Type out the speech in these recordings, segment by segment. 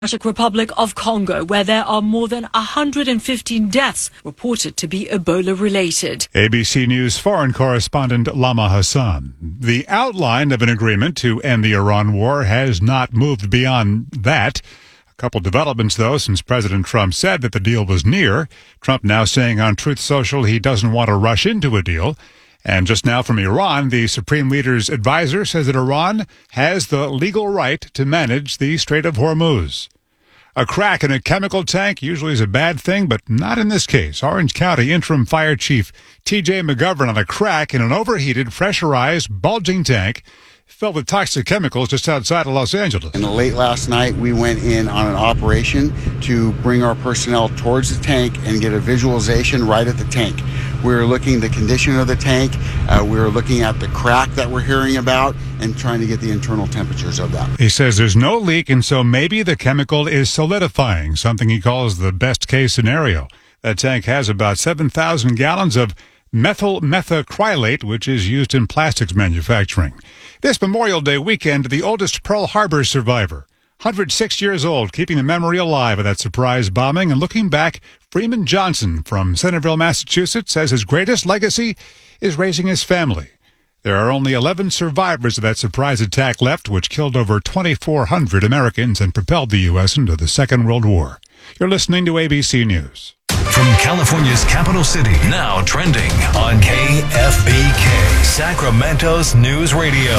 Democratic Republic of Congo, where there are more than 115 deaths reported to be Ebola-related. ABC News foreign correspondent Lama Hassan. The outline of an agreement to end the Iran war has not moved beyond that. A couple developments, though, since President Trump said that the deal was near. Trump now saying on Truth Social he doesn't want to rush into a deal. And just now from Iran, the Supreme Leader's advisor says that Iran has the legal right to manage the Strait of Hormuz. A crack in a chemical tank usually is a bad thing, but not in this case. Orange County Interim Fire Chief T.J. McGovern on a crack in an overheated, pressurized, bulging tank filled with toxic chemicals just outside of Los Angeles. And late last night, we went in on an operation to bring our personnel towards the tank and get a visualization right at the tank. We were looking at the condition of the tank. We were looking at the crack that we're hearing about and trying to get the internal temperatures of that. He says there's no leak, and so maybe the chemical is solidifying, something he calls the best case scenario. That tank has about 7,000 gallons of methyl methacrylate, which is used in plastics manufacturing. This Memorial Day weekend, the oldest Pearl Harbor survivor, 106 years old, keeping the memory alive of that surprise bombing. And looking back, Freeman Johnson from Centerville, Massachusetts, says his greatest legacy is raising his family. There are only 11 survivors of that surprise attack left, which killed over 2,400 Americans and propelled the U.S. into the Second World War. You're listening to ABC News. From California's capital city, now trending on KFBK, Sacramento's News Radio.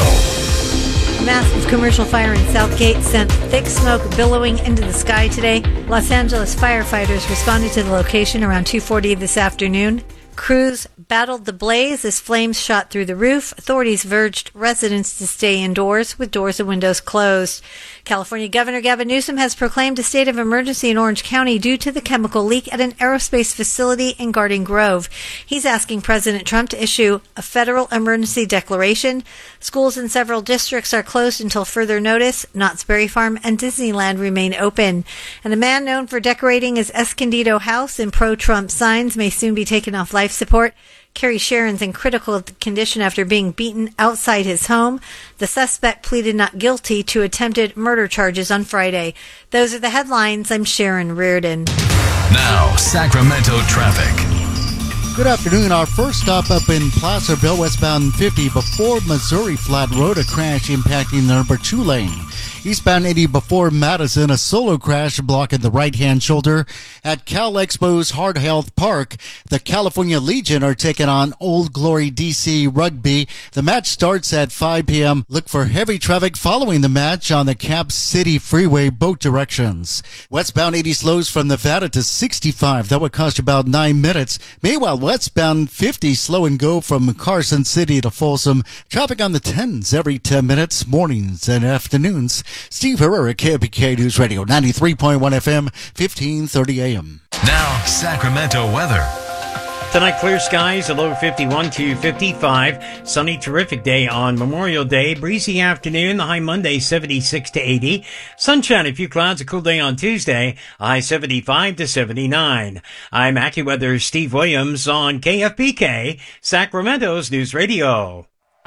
A massive commercial fire in Southgate sent thick smoke billowing into the sky today. Los Angeles firefighters responded to the location around 2:40 this afternoon. Crews battled the blaze as flames shot through the roof. Authorities urged residents to stay indoors with doors and windows closed. California Governor Gavin Newsom has proclaimed a state of emergency in Orange County due to the chemical leak at an aerospace facility in Garden Grove. He's asking President Trump to issue a federal emergency declaration. Schools in several districts are closed until further notice. Knott's Berry Farm and Disneyland remain open. And a man known for decorating his Escondido house in pro-Trump signs may soon be taken off life support. Kerry Sharon's in critical condition after being beaten outside his home. The suspect pleaded not guilty to attempted murder charges on Friday. Those are the headlines. I'm Sharon Reardon. Now, Sacramento traffic. Good afternoon. Our first stop up in Placerville, westbound 50 before Missouri Flat Road, a crash impacting the number 2 lane. Eastbound 80 before Madison, a solo crash blocking the right-hand shoulder. At Cal Expo's Heart Health Park, the California Legion are taking on Old Glory DC Rugby. The match starts at 5 p.m. Look for heavy traffic following the match on the Cap City Freeway, both directions. Westbound 80 slows from Nevada to 65. That would cost you about 9 minutes. Meanwhile, westbound 50 slow and go from Carson City to Folsom. Traffic on the 10s every 10 minutes, mornings and afternoons. Steve Herrera, KFBK News Radio, 93.1 FM, 1530 AM. Now, Sacramento weather. Tonight, clear skies, a low 51 to 55. Sunny, terrific day on Memorial Day. Breezy afternoon, the high Monday, 76 to 80. Sunshine, a few clouds, a cool day on Tuesday, high 75 to 79. I'm AccuWeather's Steve Williams on KFBK, Sacramento's News Radio.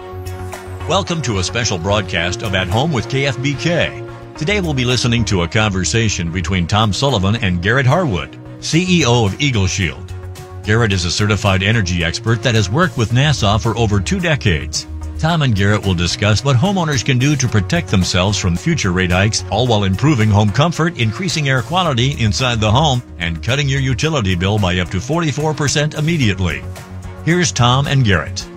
Welcome to a special broadcast of At Home with KFBK. Today we'll be listening to a conversation between Tom Sullivan and Garrett Harwood, CEO of Eagle Shield. Garrett is a certified energy expert that has worked with NASA for over 2 decades. Tom and Garrett will discuss what homeowners can do to protect themselves from future rate hikes, all while improving home comfort, increasing air quality inside the home, and cutting your utility bill by up to 44% immediately. Here's Tom and Garrett.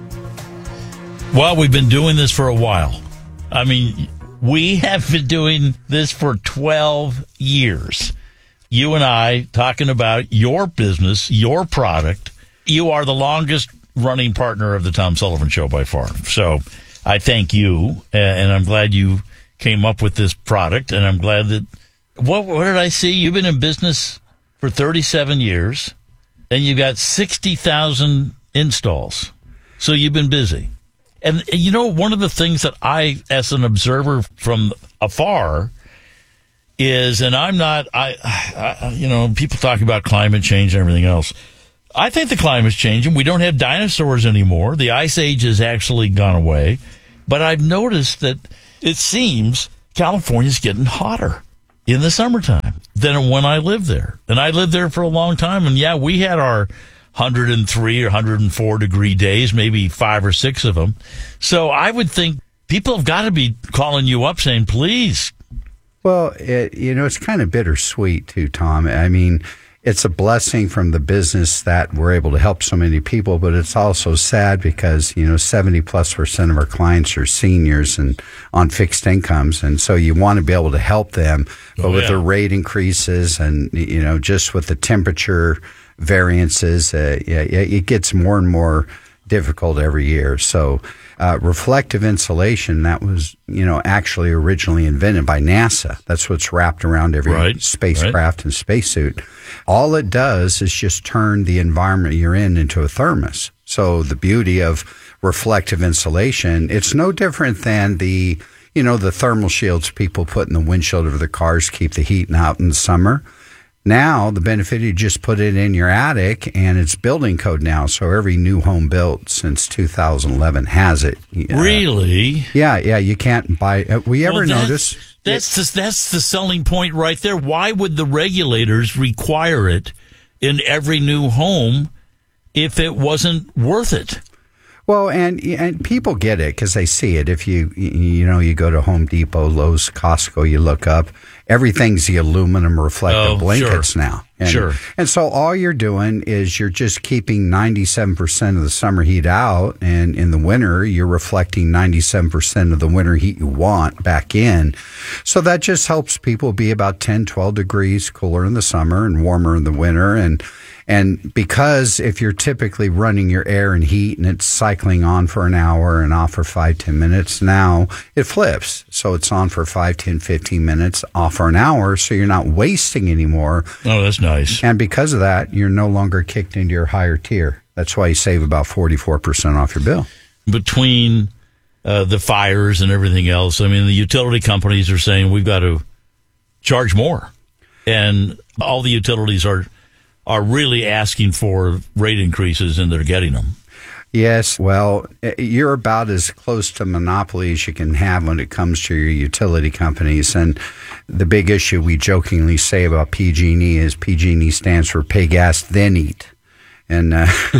Well, we've been doing this for a while. I mean, we have been doing this for 12 years. You and I talking about your business, your product. You are the longest running partner of the Tom Sullivan Show by far. So I thank you, and I'm glad you came up with this product, and I'm glad that, what did I see? You've been in business for 37 years, and you got 60,000 installs. So you've been busy. And, you know, one of the things that I, as an observer from afar, is, and I'm not, you know, people talk about climate change and everything else. I think the climate's changing. We don't have dinosaurs anymore. The ice age has actually gone away. But I've noticed that it seems California's getting hotter. in the summertime than when I lived there. And I lived there for a long time. And yeah, we had our 103 or 104 degree days, maybe 5 or 6 of them. So I would think people have got to be calling you up saying, please. Well, it's kind of bittersweet too, Tom. I mean, it's a blessing from the business that we're able to help so many people, but it's also sad because, 70+% of our clients are seniors and on fixed incomes. And so you want to be able to help them, but with the rate increases and, just with the temperature variances, it gets more and more difficult every year. So, reflective insulation, that was, actually originally invented by NASA. That's what's wrapped around every spacecraft and spacesuit. All it does is just turn the environment you're in into a thermos. So the beauty of reflective insulation, it's no different than the thermal shields people put in the windshield of their cars, keep the heat out in the summer. Now, the benefit, you just put it in your attic, and it's building code now. So every new home built since 2011 has it. Really? Yeah. You can't buy. We ever notice? That's the selling point right there. Why would the regulators require it in every new home if it wasn't worth it? Well, and people get it because they see it. If you go to Home Depot, Lowe's, Costco, you look up, everything's the aluminum reflective blankets now. And so all you're doing is you're just keeping 97% of the summer heat out, and in the winter, you're reflecting 97% of the winter heat you want back in. So that just helps people be about 10, 12 degrees cooler in the summer and warmer in the winter. And because if you're typically running your air and heat and it's cycling on for an hour and off for 5-10 minutes, now it flips. So it's on for 5-10, 15 minutes, off for an hour, so you're not wasting anymore. Oh, that's nice. And because of that, you're no longer kicked into your higher tier. That's why you save about 44% off your bill. Between the fires and everything else, I mean, the utility companies are saying we've got to charge more. And all the utilities are really asking for rate increases, and they're getting them. Yes, well, you're about as close to monopoly as you can have when it comes to your utility companies. And the big issue we jokingly say about PG&E is PG&E stands for pay gas, then eat. And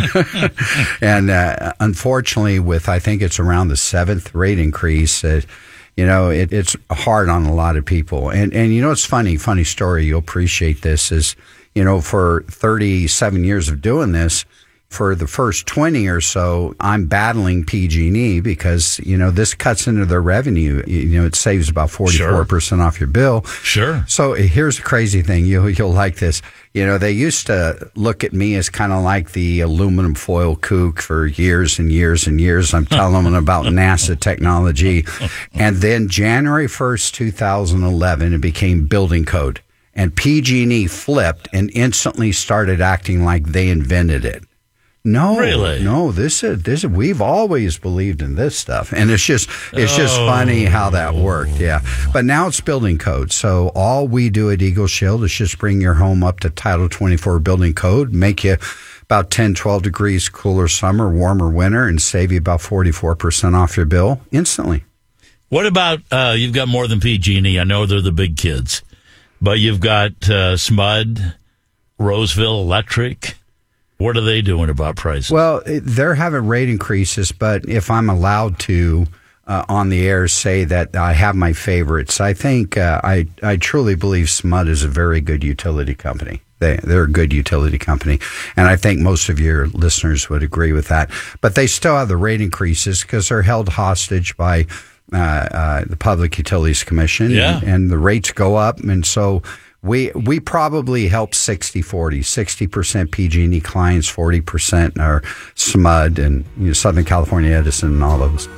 unfortunately, with I think it's around the 7th rate increase, it's hard on a lot of people. And it's funny story, you'll appreciate this, is for 37 years of doing this, for the first 20 or so, I'm battling PG&E because, this cuts into their revenue. It saves about 44% off your bill. Sure. So here's the crazy thing. You'll like this. They used to look at me as kind of like the aluminum foil kook for years and years and years. I'm telling them about NASA technology. And then January 1st, 2011, it became building code. And PG&E flipped and instantly started acting like they invented it. No, really? No, this is we've always believed in this stuff, and it's just funny how that worked. Yeah, but now it's building code. So all we do at Eagle Shield is just bring your home up to Title 24 building code, make you about 10, 12 degrees cooler summer, warmer winter, and save you about 44% off your bill instantly. What about you've got more than PG&E? I know they're the big kids. But you've got SMUD, Roseville Electric. What are they doing about prices? Well, they're having rate increases, but if I'm allowed to, on the air, say that I have my favorites, I think I truly believe SMUD is a very good utility company. They're a good utility company, and I think most of your listeners would agree with that. But they still have the rate increases because they're held hostage by the Public Utilities Commission, and the rates go up, and so we probably help 60-40, 60% PG&E clients, 40% are SMUD and Southern California Edison and all those.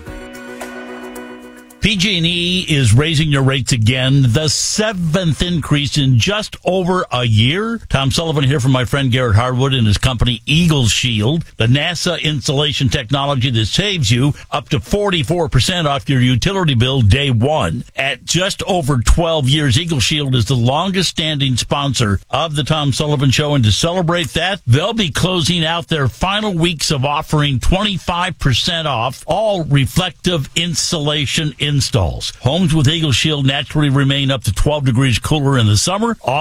PG&E is raising their rates again, the 7th increase in just over a year. Tom Sullivan here from my friend Garrett Harwood and his company Eagle Shield, the NASA insulation technology that saves you up to 44% off your utility bill day one. At just over 12 years, Eagle Shield is the longest standing sponsor of the Tom Sullivan Show, and to celebrate that, they'll be closing out their final weeks of offering 25% off all reflective insulation in installs. Homes with Eagle Shield naturally remain up to 12 degrees cooler in the summer.